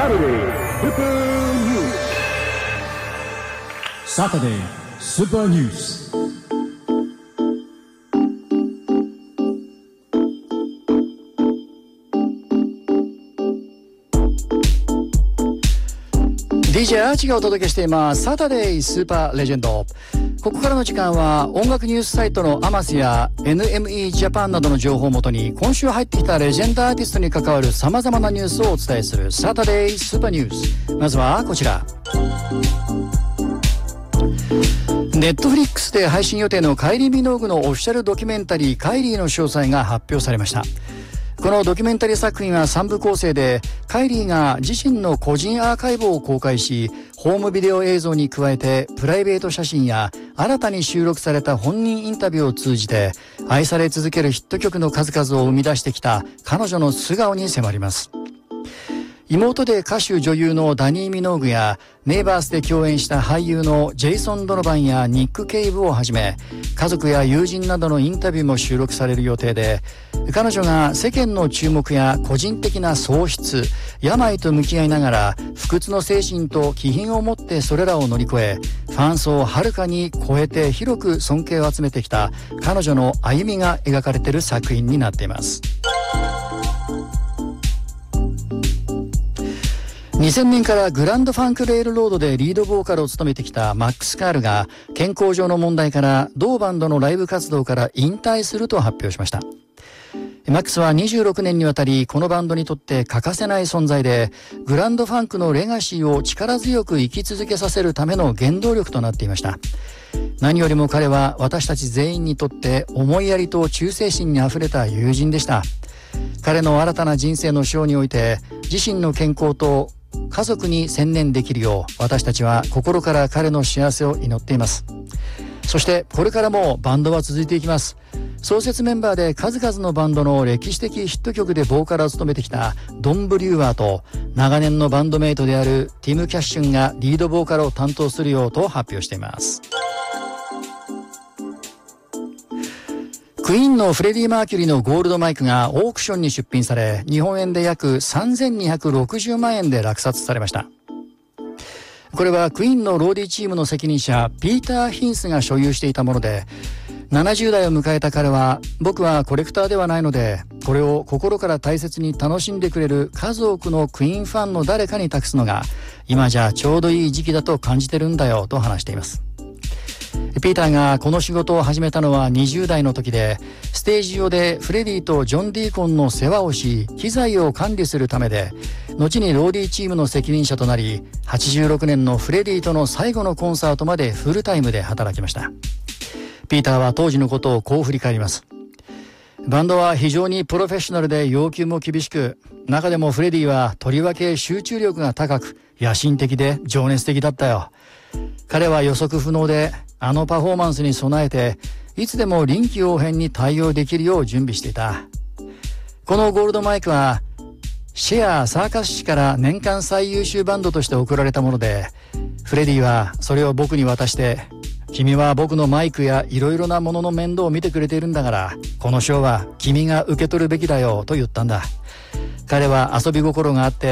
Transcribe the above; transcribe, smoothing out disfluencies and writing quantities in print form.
Saturday Super News. DJ アーチがお届けしていますサタデースーパーレジェンド。ここからの時間は音楽ニュースサイトのアマスや NME ジャパンなどの情報をもとに今週入ってきたレジェンドアーティストに関わる様々なニュースをお伝えするサタデースーパーニュース。まずはこちら。ネットフリックスで配信予定のカイリー・ミノーグのオフィシャルドキュメンタリーカイリーの詳細が発表されました。このドキュメンタリー作品は3部構成で、カイリーが自身の個人アーカイブを公開し、ホームビデオ映像に加えてプライベート写真や新たに収録された本人インタビューを通じて愛され続けるヒット曲の数々を生み出してきた彼女の素顔に迫ります。妹で歌手女優のダニー・ミノーグやネイバースで共演した俳優のジェイソン・ドノバンやニック・ケイブをはじめ、家族や友人などのインタビューも収録される予定で、彼女が世間の注目や個人的な喪失、病と向き合いながら不屈の精神と気品を持ってそれらを乗り越え、ファン層をはるかに超えて広く尊敬を集めてきた彼女の歩みが描かれている作品になっています。2000年からグランドファンクレールロードでリードボーカルを務めてきたマックス・カールが健康上の問題から同バンドのライブ活動から引退すると発表しました。マックスは26年にわたりこのバンドにとって欠かせない存在で、グランドファンクのレガシーを力強く生き続けさせるための原動力となっていました。何よりも彼は私たち全員にとって思いやりと忠誠心にあふれた友人でした。彼の新たな人生の章において自身の健康と家族に専念できるよう私たちは心から彼の幸せを祈っています。そしてこれからもバンドは続いていきます。創設メンバーで数々のバンドの歴史的ヒット曲でボーカルを務めてきたドン・ブリュワーと長年のバンドメイトであるティム・キャッシュンがリードボーカルを担当するようと発表しています。クイーンのフレディ・マーキュリーのゴールドマイクがオークションに出品され、日本円で約3260万円で落札されました。これはクイーンのローディチームの責任者ピーター・ヒンスが所有していたもので、70代を迎えた彼は、僕はコレクターではないのでこれを心から大切に楽しんでくれる数多くのクイーンファンの誰かに託すのが今じゃちょうどいい時期だと感じてるんだよと話しています。ピーターがこの仕事を始めたのは20代の時で、ステージ上でフレディとジョン・ディーコンの世話をし機材を管理するためで、後にローディチームの責任者となり、86年のフレディとの最後のコンサートまでフルタイムで働きました。ピーターは当時のことをこう振り返ります。バンドは非常にプロフェッショナルで要求も厳しく、中でもフレディはとりわけ集中力が高く野心的で情熱的だったよ。彼は予測不能で、あのパフォーマンスに備えていつでも臨機応変に対応できるよう準備していた。このゴールドマイクはシェア・サーカス誌から年間最優秀バンドとして贈られたもので、フレディはそれを僕に渡して、君は僕のマイクやいろいろなものの面倒を見てくれているんだから、この賞は君が受け取るべきだよと言ったんだ。彼は遊び心があって